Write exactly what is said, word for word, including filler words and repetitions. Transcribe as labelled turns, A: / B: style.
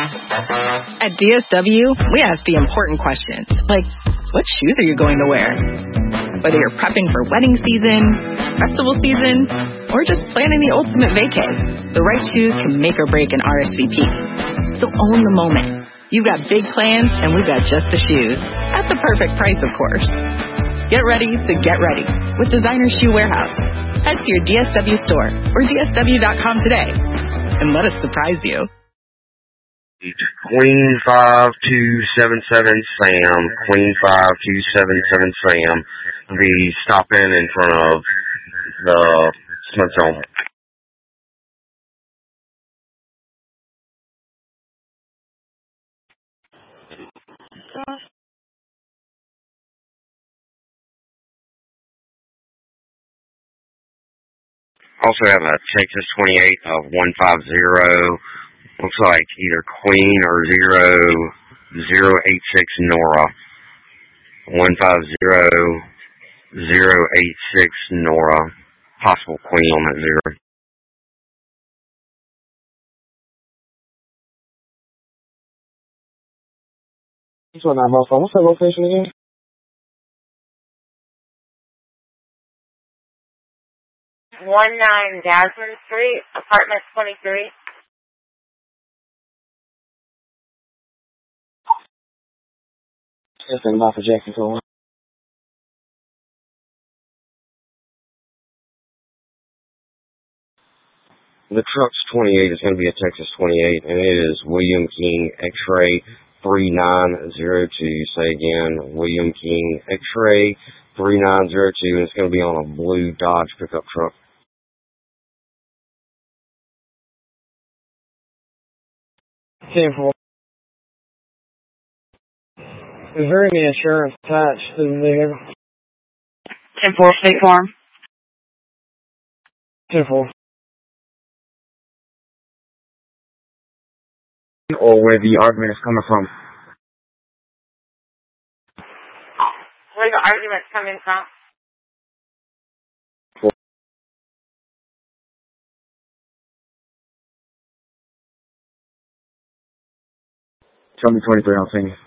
A: At D S W, we ask the important questions, like, what shoes are you going to wear? Whether you're prepping for wedding season, festival season, or just planning the ultimate vacay, the right shoes can make or break an R S V P. So own the moment. You've got big plans, and we've got just the shoes. At the perfect price, of course. Get ready to get ready with Designer Shoe Warehouse. Head to your D S W store or D S W dot com today and let us surprise you.
B: Queen five two seven seven Sam, Queen five two seven seven Sam, will be stopping in front of the Smith Zone. Also have a Texas twenty-eight of one five zero. Looks like either Queen or zero zero eight six Nora. one five zero zero eight six Nora. Possible Queen on that zero.
C: This one, I'm off. What's the location again?
D: one nine Jasmine Street, apartment twenty-three.
C: Yes, I'm off for Jackson Cole.
B: The truck's twenty-eight. It's going to be a Texas twenty-eight, and it is William King X-Ray three nine zero two. Say again, William King X-Ray three nine zero two, and it's going to be on a blue Dodge pickup truck.
C: ten four. Is there any insurance attached to the vehicle?
D: ten four State Farm.
C: ten four.
B: Or where the argument is coming from.
D: Where the argument's coming from?
B: Tell me twenty-three, I'll sing.